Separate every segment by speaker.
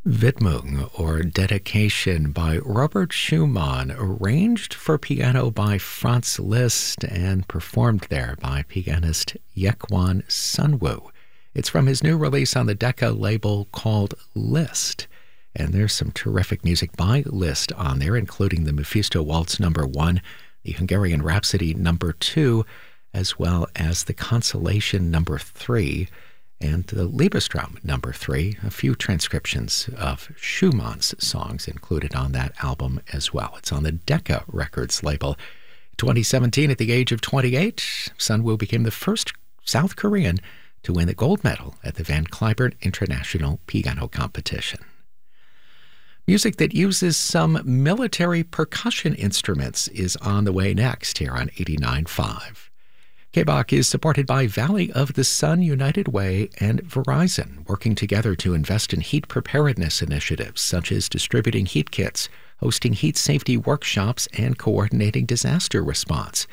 Speaker 1: Widmung, or Dedication, by Robert Schumann, arranged for piano by Franz Liszt and performed there by pianist Yekwon Sunwoo. It's from his new release on the Decca label called Liszt. And there's some terrific music by Liszt on there, including the Mephisto Waltz No. 1, the Hungarian Rhapsody No. 2, as well as the Consolation No. 3, and the Liebestraum No. 3, a few transcriptions of Schumann's songs included on that album as well. It's on the Decca Records label. 2017, at the age of 28, Sunwoo became the first South Korean to win the gold medal at the Van Cliburn International Piano Competition. Music that uses some military percussion instruments is on the way next here on 89.5. KBOK is supported by Valley of the Sun United Way and Verizon, working together to invest in heat preparedness initiatives such as distributing heat kits, hosting heat safety workshops, and coordinating disaster response.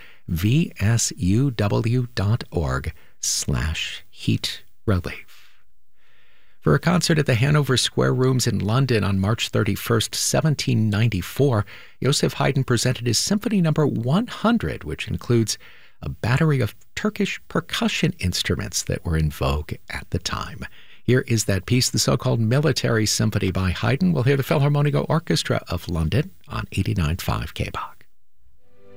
Speaker 1: vsuw.org/heat relief. For a concert at the Hanover Square Rooms in London on March 31st, 1794, Joseph Haydn presented his Symphony No. 100, which includes a battery of Turkish percussion instruments that were in vogue at the time. Here is that piece, the so-called Military Symphony by Haydn. We'll hear the Philharmonic Orchestra of London on 89.5 KBOK.